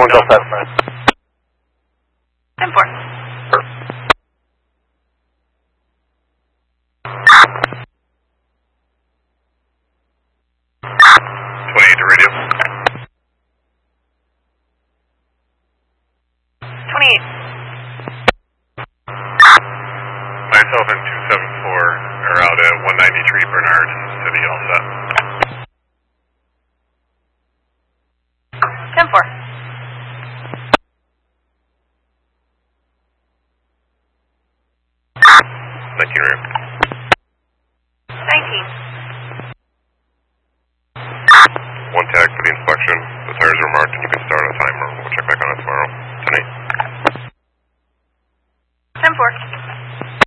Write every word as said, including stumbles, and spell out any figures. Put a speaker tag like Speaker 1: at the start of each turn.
Speaker 1: Delta seven.
Speaker 2: ten four.
Speaker 3: twenty-eight to radio.
Speaker 2: twenty-eight.
Speaker 3: Myself and two seven four are out at one ninety-three Bernard City, all set.
Speaker 2: ten four.
Speaker 3: Thank you, Rick.